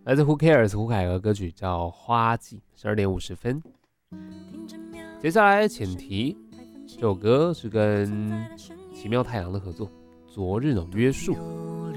来自 Who Cares 胡凯的歌曲叫《花季》，12点50分。接下来前提，这首歌是跟奇妙太阳的合作，《昨日的约束》。